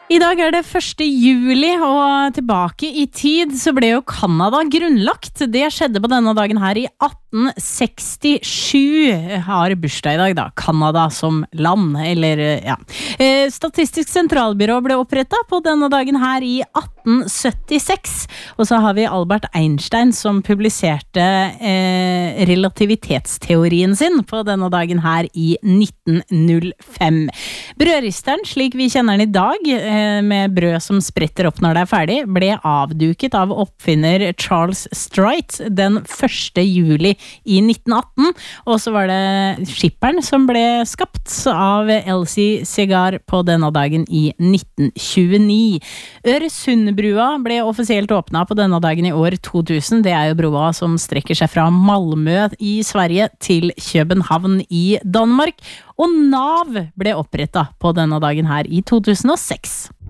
I dag det 1. juli, og tilbake i tid så ble jo Kanada grunnlagt. Det skjedde på denne dagen her i 1867. Har bursdag i dag da, Kanada som land, eller ja. Statistisk sentralbyrå ble opprettet på denne dagen her i 1876. Og så har vi Albert Einstein som publiserte relativitetsteorien sin på denne dagen her i 1905. Brødristeren, slik vi kjenner den i dag, med brød som spretter opp når det ferdig, ble avduket av oppfinner Charles Strait den 1. juli i 1918, og så var det skipperen som ble skapt av Elsie Segar på denne dagen i 1929. Øresundbrua ble offisielt åpnet på denne dagen i år 2000. Det jo broa som strekker seg fra Malmö i Sverige til København i Danmark, og NAV ble opprettet på denne dagen her i 2006.